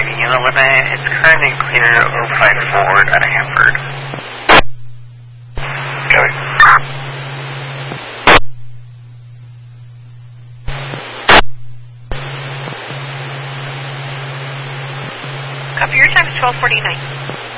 Unit 11, it's current and clear 05 forward out of Hanford. Copy. Copy, your time is 12:49.